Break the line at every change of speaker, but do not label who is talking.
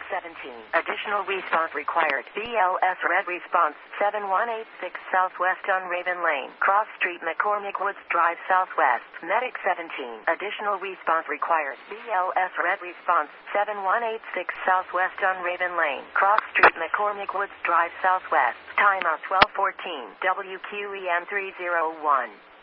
17. Additional response required. BLS Red Response 7186 Southwest on Raven Lane. Cross Street, McCormick Woods Drive Southwest. Medic 17. Additional response required. BLS Red Response 7186 Southwest on Raven Lane. Cross Street, McCormick Woods Drive Southwest. Timeout 1214. WQEM 301.